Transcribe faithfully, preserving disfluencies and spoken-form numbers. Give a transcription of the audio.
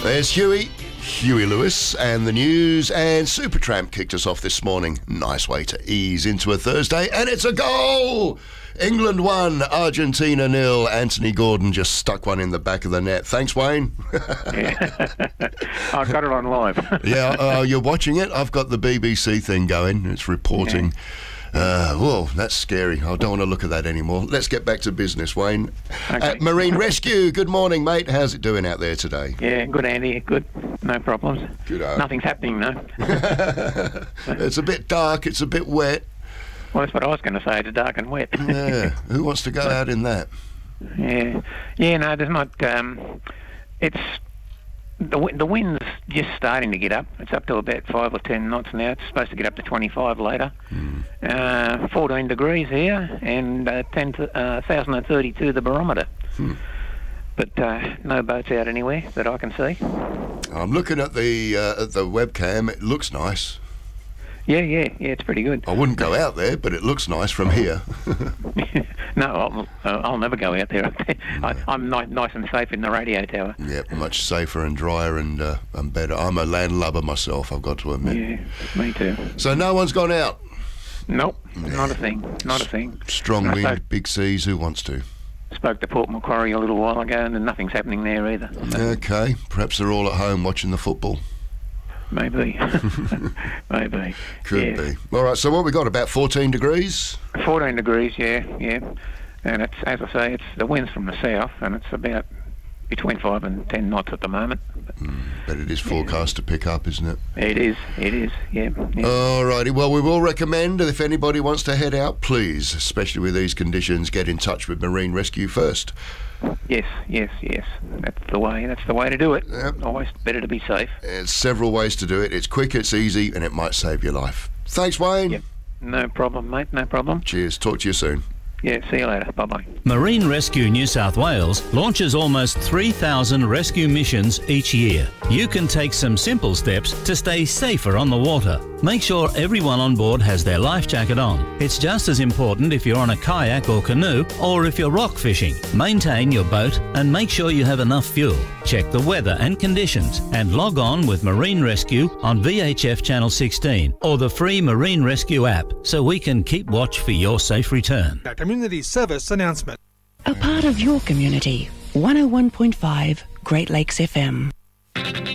There's Huey, Huey Lewis, and the news, and Supertramp kicked us off this morning. Nice way to ease into a Thursday, and it's a goal! England won, Argentina nil. Anthony Gordon just stuck one in the back of the net. Thanks, Wayne. Yeah. I've got it on live. Yeah, uh, you're watching it? I've got the B B C thing going. It's reporting. Yeah. Uh, whoa, that's scary. I don't want to look at that anymore. Let's get back to business, Wayne. Okay. Uh, Marine Rescue, good morning, mate. How's it doing out there today? Yeah, good, Andy. Good. No problems. Good. Uh, Nothing's happening, no. It's a bit dark. It's a bit wet. Well, that's what I was going to say. It's dark and wet. Yeah. Who wants to go out in that? Yeah. Yeah, no, there's not... Um, it's... The, wi- the wind's just starting to get up. It's up to about five or ten knots now. It's supposed to get up to twenty-five later. Mm. Uh, fourteen degrees here and uh, ten to, uh, one thousand thirty-two the barometer. Hmm. But uh, no boats out anywhere that I can see. I'm looking at the uh, at the webcam. It looks nice. Yeah, yeah, yeah. It's pretty good. I wouldn't go out there, but it looks nice from here. No, I'll, I'll never go out there. I, I'm ni- nice and safe in the radio tower. Yeah, much safer and drier and uh, and better. I'm a landlubber myself, I've got to admit. Yeah, me too. So no one's gone out? Nope, Yeah. not a thing, not a thing. Strong And I wind, spoke, big seas, who wants to? spoke to Port Macquarie a little while ago and nothing's happening there either. Okay, perhaps they're all at home watching the football. Maybe. Maybe. Could yeah. be. All right, so what we got, about fourteen degrees? fourteen degrees, yeah, yeah. And it's, as I say, it's the wind's from the south and it's about between five and ten knots at the moment. Mm, but it is forecast yeah. to pick up, isn't it? It is, it is, yeah. yeah. All righty, well, we will recommend if anybody wants to head out, please, especially with these conditions, get in touch with Marine Rescue first. Yes, yes, yes. That's the way. That's the way to do it. Yep. Always better to be safe. There's several ways to do it. It's quick, it's easy, and it might save your life. Thanks, Wayne. Yep. No problem, mate. No problem. Cheers. Talk to you soon. Yeah, see you later. Bye-bye. Marine Rescue New South Wales launches almost three thousand rescue missions each year. You can take some simple steps to stay safer on the water. Make sure everyone on board has their life jacket on. It's just as important if you're on a kayak or canoe or if you're rock fishing. Maintain your boat and make sure you have enough fuel. Check the weather and conditions and log on with Marine Rescue on V H F Channel sixteen or the free Marine Rescue app so we can keep watch for your safe return. A community service announcement. A part of your community. one oh one point five Great Lakes F M.